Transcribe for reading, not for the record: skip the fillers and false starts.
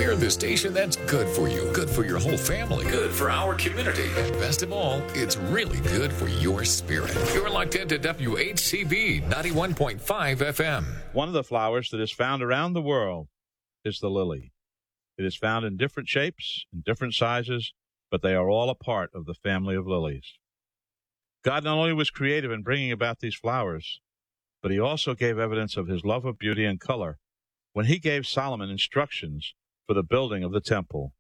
We're the station that's good for you, good for your whole family, good for our community. And best of all, it's really good for your spirit. You're locked into WHCB 91.5 FM. One of the flowers that is found around the world is the lily. It is found in different shapes and different sizes, but they are all a part of the family of lilies. God not only was creative in bringing about these flowers, but he also gave evidence of his love of beauty and color when he gave Solomon instructions for the building of the temple.